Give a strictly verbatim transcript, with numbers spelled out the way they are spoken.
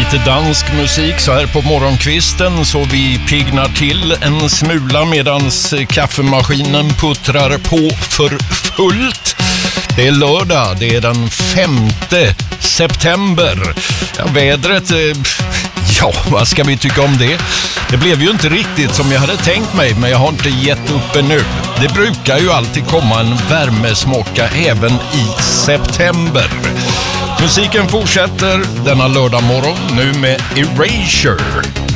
lite dansk musik så här på morgonkvisten så vi pignar till en smula medans kaffemaskinen puttrar på för fullt. Det är lördag, det är den femte september. Ja, vädret, ja, vad ska vi tycka om det? Det blev ju inte riktigt som jag hade tänkt mig, men jag har inte gett upp ännu. Det brukar ju alltid komma en värmesmocka även i september. Musiken fortsätter denna lördag morgon nu med Erasure.